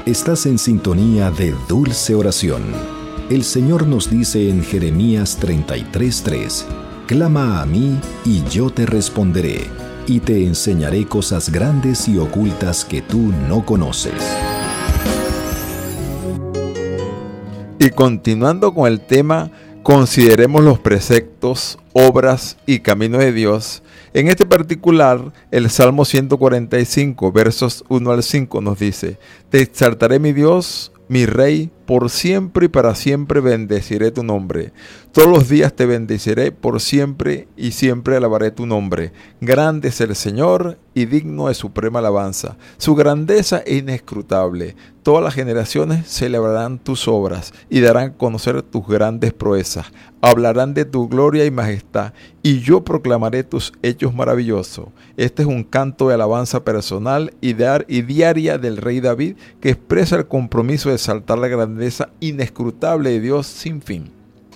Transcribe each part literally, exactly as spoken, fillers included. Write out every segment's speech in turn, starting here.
Estás en sintonía de Dulce Oración. El Señor nos dice en Jeremías treinta y tres tres, clama a mí y yo te responderé, y te enseñaré cosas grandes y ocultas que tú no conoces. Y continuando con el tema, consideremos los preceptos, obras y caminos de Dios. En este particular, el Salmo ciento cuarenta y cinco, versos uno al cinco nos dice: Te exaltaré, mi Dios, mi Rey, por siempre y para siempre bendeciré tu nombre. Todos los días te bendeciré por siempre y siempre alabaré tu nombre. Grande es el Señor y digno de suprema alabanza. Su grandeza es inescrutable. Todas las generaciones celebrarán tus obras y darán a conocer tus grandes proezas. Hablarán de tu gloria y majestad, y yo proclamaré tus hechos maravillosos. Este es un canto de alabanza personal y, dar, y diaria del rey David, que expresa el compromiso de exaltar la grandeza inescrutable de Dios sin fin.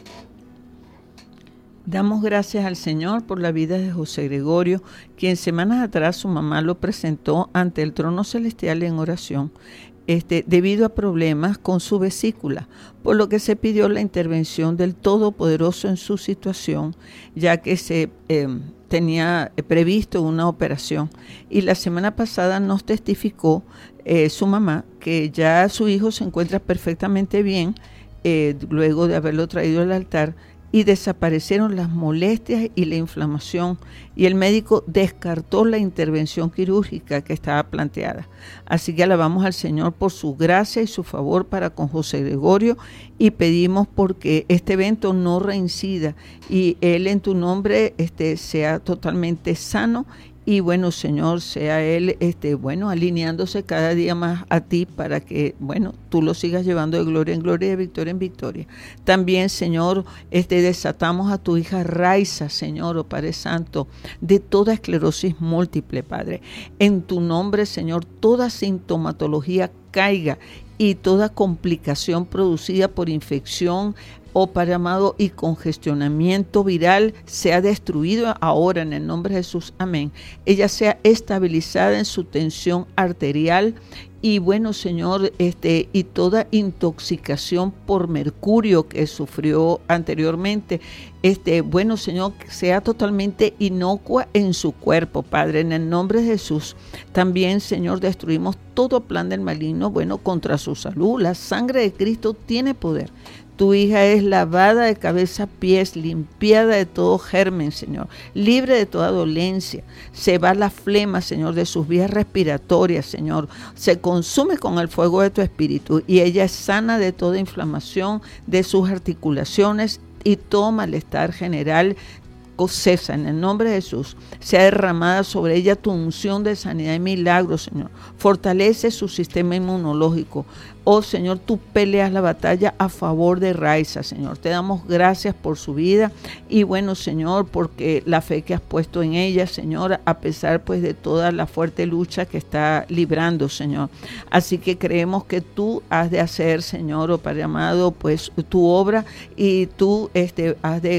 Damos gracias al Señor por la vida de José Gregorio, quien semanas atrás su mamá lo presentó ante el trono celestial en oración, este, debido a problemas con su vesícula, por lo que se pidió la intervención del Todopoderoso en su situación, ya que se eh, tenía previsto una operación. Y la semana pasada nos testificó eh, su mamá que ya su hijo se encuentra perfectamente bien, eh, luego de haberlo traído al altar, y desaparecieron las molestias y la inflamación, y el médico descartó la intervención quirúrgica que estaba planteada. Así que alabamos al Señor por su gracia y su favor para con José Gregorio, y pedimos porque este evento no reincida y él en tu nombre este, sea totalmente sano. Y bueno, Señor, sea Él, este, bueno, alineándose cada día más a ti para que, bueno, tú lo sigas llevando de gloria en gloria y de victoria en victoria. También, Señor, este, desatamos a tu hija Raiza, Señor, oh Padre Santo, de toda esclerosis múltiple, Padre. En tu nombre, Señor, toda sintomatología caiga y toda complicación producida por infección, oh Padre amado, y congestionamiento viral sea destruido ahora en el nombre de Jesús, amén. Ella sea estabilizada en su tensión arterial y bueno, Señor, este, y toda intoxicación por mercurio que sufrió anteriormente, este, bueno, Señor, sea totalmente inocua en su cuerpo, Padre, en el nombre de Jesús. También, Señor, destruimos todo plan del maligno, bueno, contra su salud. La sangre de Cristo tiene poder. Tu hija es lavada de cabeza a pies, limpiada de todo germen, Señor, libre de toda dolencia. Se va la flema, Señor, de sus vías respiratorias, Señor. Se consume con el fuego de tu espíritu y ella es sana de toda inflamación de sus articulaciones y todo malestar general. Cesa en el nombre de Jesús, sea derramada sobre ella tu unción de sanidad y milagros, Señor. Fortalece su sistema inmunológico. Oh Señor, tú peleas la batalla a favor de Raiza, Señor. Te damos gracias por su vida y bueno, Señor, porque la fe que has puesto en ella, Señor, a pesar pues de toda la fuerte lucha que está librando, Señor. Así que creemos que tú has de hacer, Señor, oh Padre amado, pues tu obra y tú este, has de